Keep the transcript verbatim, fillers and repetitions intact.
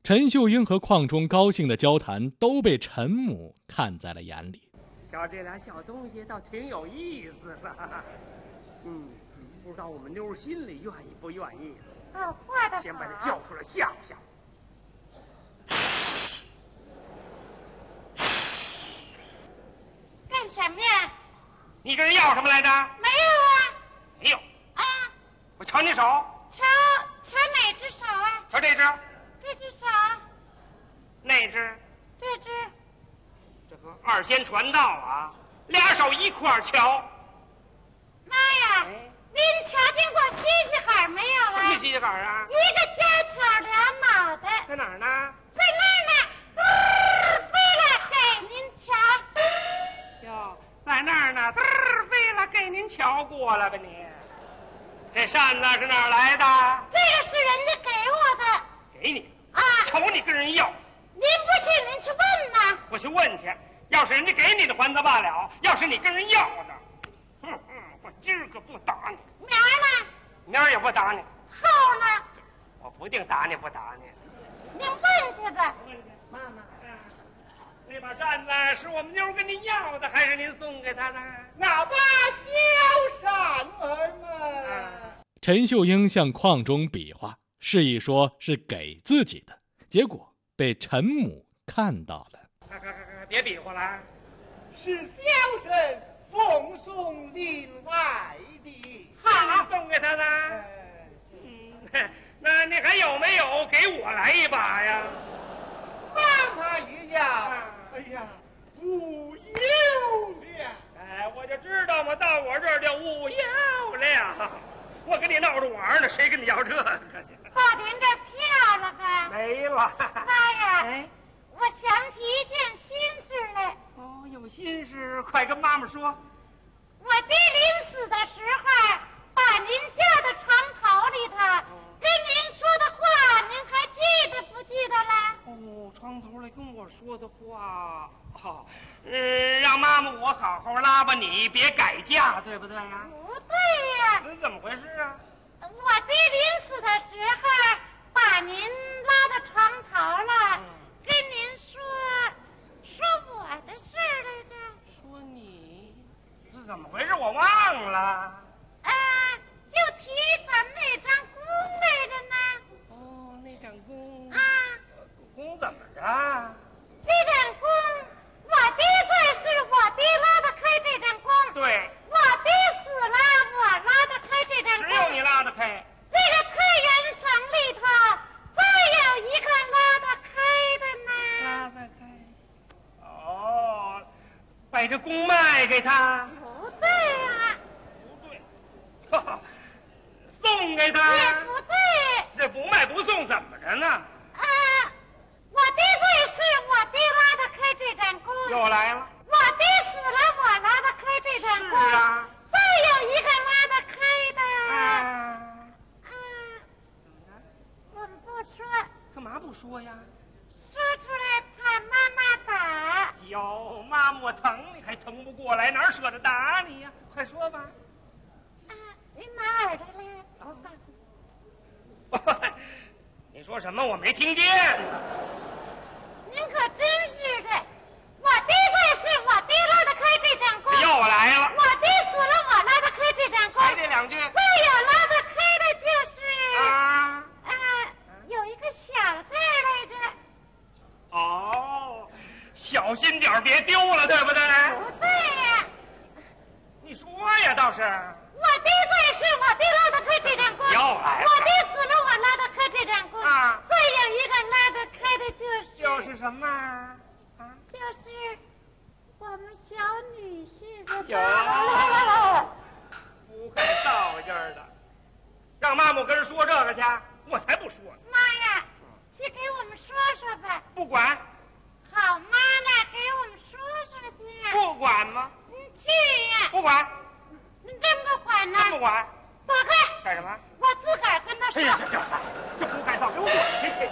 陈秀英和邝忠高兴的交谈都被陈母看在了眼里。 瞧这俩小东西倒挺有意思的，嗯，不知道我们妞心里愿意不愿意呢？哦，画的先把他叫出来吓唬吓唬。 干什么呀？ 你跟人要什么来着？ 没有啊。 没有啊？ 我瞧你手。 瞧瞧哪只手啊？ 瞧这只。 这只手。 那只。 这只。 这个二仙传道啊，俩手一块瞧。 妈呀！哎、您瞧见过西西海没有啊？ 什么西西海啊？ 一个尖挑俩脑袋。 在哪儿呢？ 在那儿呢。嘚飞了，给您瞧。 哟，在那儿呢，嘚飞了，给您瞧过了吧你？这扇子是哪儿来的？ 这个是人家给我的。 给你啊？ 瞅你跟人要。 您不信，您去问呐。 我去问去，要是人家给你的还则罢了，要是你跟人要的，哼哼，我今儿可不打你。 明儿呢？ 明儿也不打你。 后呢？ 我不定打你不打你。 您问去吧。 问去，妈妈。那把扇子是我们妞跟您要的，还是您送给她的？ 那把小扇儿嘛。 陈秀英向邝忠比划，示意说是给自己的，结果被陈母看到了。 别比划了， 是小生奉送另外的。 好，送给他的。嗯，那你还有没有给我来一把呀？ 妈妈一样。哎呀，无有了。 哎，我就知道嘛，到我这儿就无有了。我跟你闹着玩呢，谁跟你要这个去？ 把您这票了吧？ 没了。 妈呀！ 哎， 我想起一件心事来。 哦，有心事，快跟妈妈说。 我爹临死的时候，把您叫到床头里头，跟您说的话，您还记得不记得了？ 哦，床头里跟我说的话，好、哦，嗯，让妈妈我好好拉吧你，别改嫁，对不对呀？ 不对呀。 那怎么回事啊？ 我爹临死的时候，把您拉到床头了，嗯、跟您说说我的事来着。 说你？是怎么回事？我忘了。 啊，就提咱们那张弓来着呢。 哦，那张弓。 啊。 弓怎么着？ 这张弓，我爹在世，我爹拉得开这张弓。 对。 我爹死了，我拉得开这张弓。 只有你拉得开。 这个太原省里头，再有一个拉得开的呢。 拉得开。哦，把这弓卖给他。 不对啊。 不对。哈哈，送给他。 也不对。 这不卖不送怎么着呢？ 啊，我爹在世，我爹拉得开这张弓。 又来了。 我爹死了，我拉得开这张弓。 是啊。 再有一个拉得开的。 啊。 啊。怎么着？我们不说。 干嘛不说呀？ 说出来怕妈妈打。 哟，妈妈我疼你还疼不过来，哪舍得打你呀？快说吧。 啊，您拿耳朵来。 哦。你说什么？我没听见。 您可真是的，我爹在世，我爹拉得开这张弓。 又来了。 我爹死了，我拉得开这张弓。 还这两句。 再有拉得开的就是。 啊。 啊，有一个小字来着。 哦，小心点别丢了，对不对？ 不对呀。 你说呀，倒是。 我爹在世，我爹拉得开这张弓。 又来了。 我爹死了，我拉得开这张弓。 啊。 再有一个拉得开的就是。 就是什么？啊。 就是我们小女婿的。 有。不会造劲儿的，让妈妈跟人说这个去，我才不说呢。 妈呀，去给我们说说吧。 不管。 好妈呢，给我们说说去。 不管吗？ 你去呀。 不管。 你真不管呢？ 真不管。 躲开。 干什么？ 我自个儿跟他说。 哎呀，这这这不该造，给我滚！